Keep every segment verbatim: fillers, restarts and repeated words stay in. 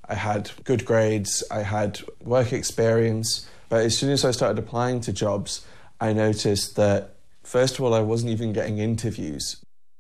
I had good grades, I had work experience, but as soon as I started applying to jobs, I noticed that, first of all, I wasn't even getting interviews.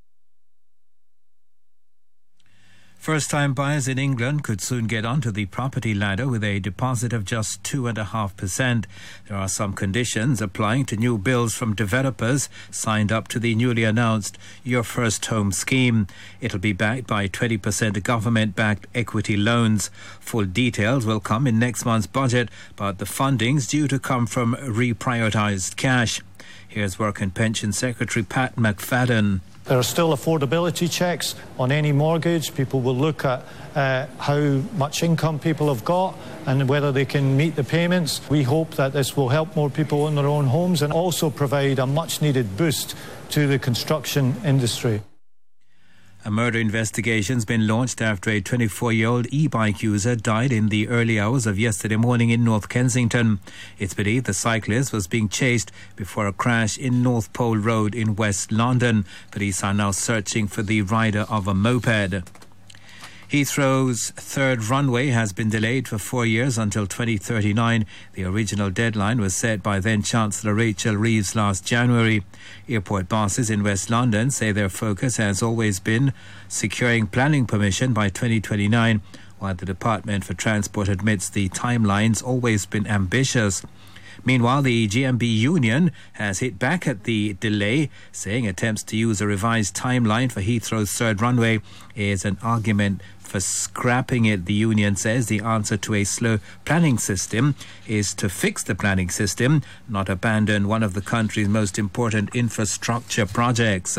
First-time buyers in England could soon get onto the property ladder with a deposit of just two point five percent. There are some conditions applying to new bills from developers signed up to the newly announced Your First Home scheme. It'll be backed by twenty percent government-backed equity loans. Full details will come in next month's budget, but the funding's due to come from reprioritised cash. Here's Work and Pension Secretary Pat McFadden. There are still affordability checks on any mortgage. People will look at uh, how much income people have got and whether they can meet the payments. We hope that this will help more people own their own homes and also provide a much-needed boost to the construction industry. A murder investigation's been launched after a twenty-four-year-old e-bike user died in the early hours of yesterday morning in North Kensington. It's believed the cyclist was being chased before a crash in North Pole Road in West London. Police are now searching for the rider of a moped. Heathrow's third runway has been delayed for four years until twenty thirty-nine. The original deadline was set by then-Chancellor Rachel Reeves last January. Airport bosses in West London say their focus has always been securing planning permission by twenty twenty-nine, while the Department for Transport admits the timeline's always been ambitious. Meanwhile, the G M B union has hit back at the delay, saying attempts to use a revised timeline for Heathrow's third runway is an argument for scrapping it. The union says the answer to a slow planning system is to fix the planning system, not abandon one of the country's most important infrastructure projects.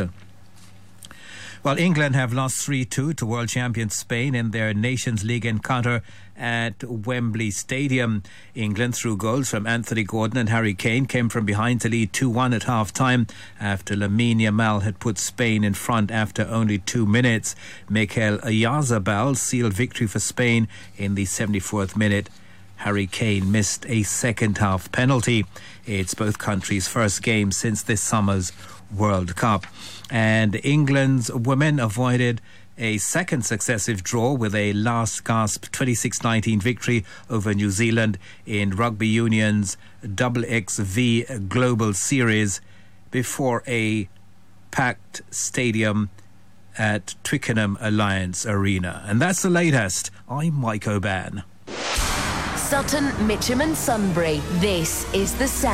Well, England have lost three two to world champion Spain in their Nations League encounter at Wembley Stadium. England, through goals from Anthony Gordon and Harry Kane, came from behind to lead two one at half-time after Lamine Yamal had put Spain in front after only two minutes. Mikel Oyarzabal sealed victory for Spain in the seventy-fourth minute. Harry Kane missed a second-half penalty. It's both countries' first game since this summer's World Cup. And England's women avoided a second successive draw with a last-gasp twenty-six nineteen victory over New Zealand in Rugby Union's X X V Global Series before a packed stadium at Twickenham Alliance Arena. And that's the latest. I'm Mike O'Ban. Sutton, Mitcham and Sunbury. This is The Sound.